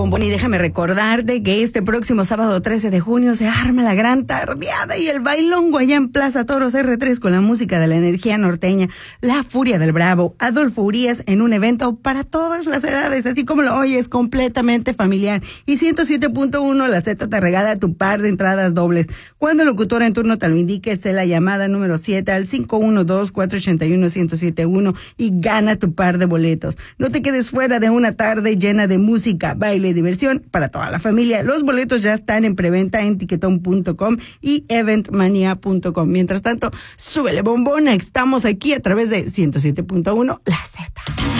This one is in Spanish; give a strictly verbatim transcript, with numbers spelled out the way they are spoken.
bombón, y déjame recordarte que este próximo sábado trece de junio se arma la gran tardeada y el bailongo allá en Plaza Toros erre tres con la música de la energía norteña, La Furia del Bravo, Adolfo Urias, en un evento para todas las edades, así como lo oyes, completamente familiar. Y ciento siete punto uno La Z te regala tu par de entradas dobles. Cuando el locutor en turno te lo indique, sé la llamada número siete al cinco uno dos, cuatro ocho uno, uno cero siete uno y gana tu par de boletos. No te quedes fuera de una tarde llena de música, baile y diversión para toda la familia. Los boletos ya están en preventa en tiquetón punto com y eventmania punto com. Mientras tanto, súbele bombona, estamos aquí a través de ciento siete punto uno La Z.